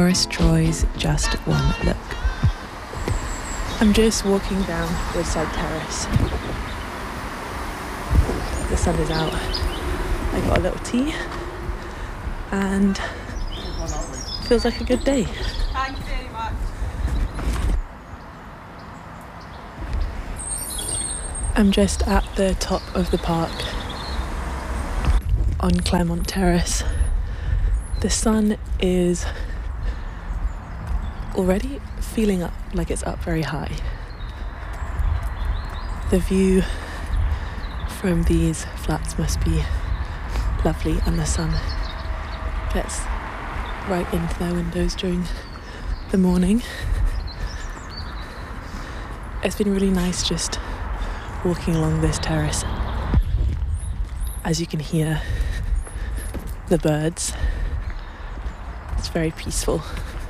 Maurice Troy's Just One Look. I'm just walking down Woodside Terrace. The sun is out. I got a little tea and feels like a good day. Thank you very much. I'm just at the top of the park on Claremont Terrace. The sun is already feeling up like it's up very high. The view from these flats must be lovely, and the sun gets right into their windows during the morning. It's been really nice just walking along this terrace. As you can hear the birds, it's very peaceful.